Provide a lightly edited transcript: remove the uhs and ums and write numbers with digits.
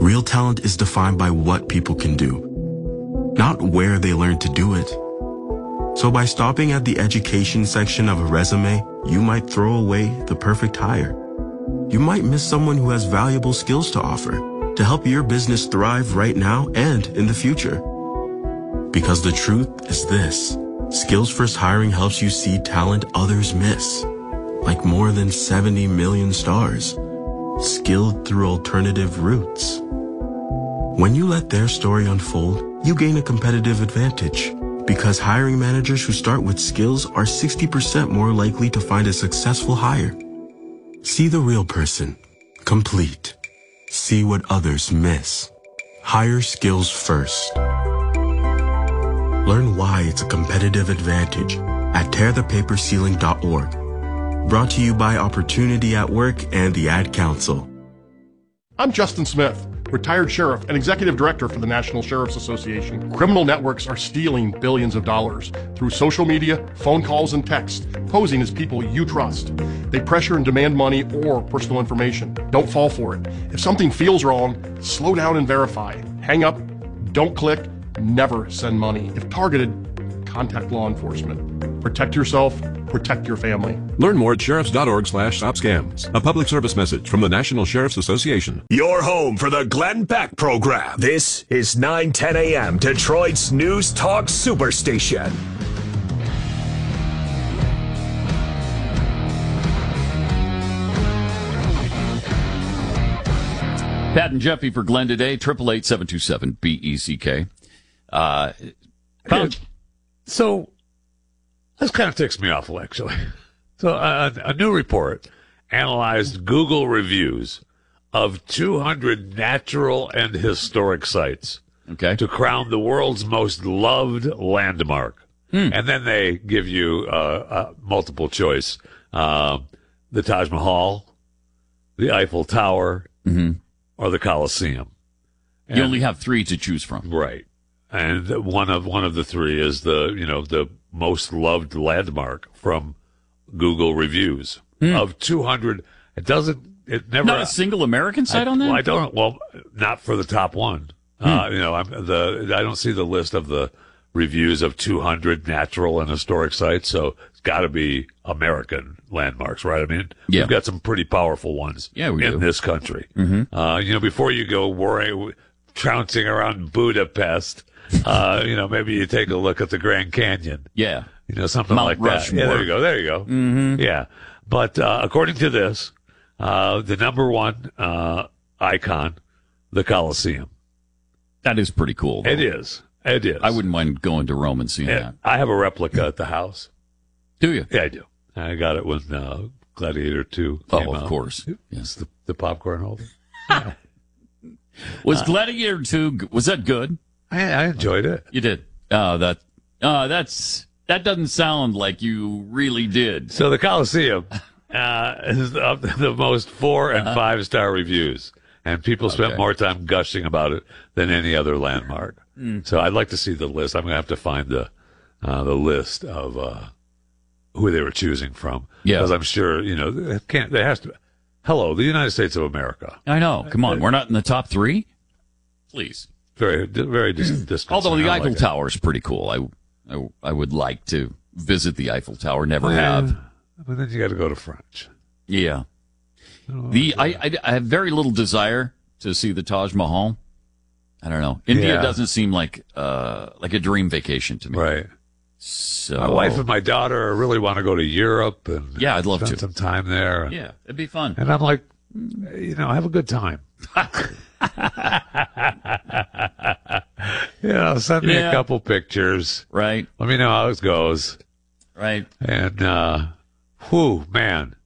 Real talent is defined by what people can do, not where they learn to do it. So by stopping at the education section of a resume, you might throw away the perfect hire. You might miss someone who has valuable skills to offer to help your business thrive right now and in the future. Because the truth is this: Skills First Hiring helps you see talent others miss, like more than 70 million stars, skilled through alternative routes. When you let their story unfold, you gain a competitive advantage, because hiring managers who start with skills are 60% more likely to find a successful hire. See the real person, complete. See what others miss. Hire skills first. Learn why it's a competitive advantage at tearthepaperceiling.org. Brought to you by Opportunity at Work and the Ad Council. I'm Justin Smith, retired sheriff and executive director for the National Sheriff's Association. Criminal networks are stealing billions of dollars through social media, phone calls, and text, posing as people you trust. They pressure and demand money or personal information. Don't fall for it. If something feels wrong, slow down and verify. Hang up, don't click, never send money. If targeted, contact law enforcement. Protect yourself, protect your family. Learn more at sheriffs.org/stopscams. A public service message from the National Sheriff's Association. Your home for the Glenn Beck program. This is 910 a.m. Detroit's News Talk Superstation. Pat and Jeffy for Glenn today, 888-727-BECK. So this kind of ticks me off, actually. So a new report analyzed Google reviews of 200 natural and historic sites to crown the world's most loved landmark. And then they give you multiple choice. The Taj Mahal, the Eiffel Tower, or the Colosseum. And you only have three to choose from. Right. And one of the three is the most loved landmark from Google reviews of 200. It never. Not a single American site on that? Well, not for the top one. I don't see the list of the reviews of 200 natural and historic sites, so it's got to be American landmarks, right? I mean, we've got some pretty powerful ones in this country. Before you go trouncing around Budapest, maybe you take a look at the Grand Canyon. Yeah. Something Mount like Rushmore. that. Yeah, there you go. Yeah. But according to this, the number one icon, the Colosseum. That is pretty cool, though. It is. I wouldn't mind going to Rome and seeing that. I have a replica at the house. Do you? Yeah, I do. I got it when Gladiator 2 came out. Of course. Yes, the popcorn holder. Was Gladiator 2, was that good? I enjoyed it. You did? That doesn't sound like you really did. So the Colosseum is the most 4- and 5-star reviews, and people spent more time gushing about it than any other landmark. So I'd like to see the list. I'm going to have to find the list of who they were choosing from. Yeah, because I'm sure there has to. Hello, the United States of America. I know. Come on, we're not in the top 3. Please. Very, very distant. Although the Eiffel Tower is pretty cool. I would like to visit the Eiffel Tower. Never have. But then you got to go to France. Yeah. I have very little desire to see the Taj Mahal. I don't know. India doesn't seem like a dream vacation to me. Right. So my wife and my daughter really want to go to Europe and I'd love spend some time there. Yeah, it'd be fun. And I'm like, have a good time. Send me a couple pictures. Right. Let me know how it goes. Right. And, man.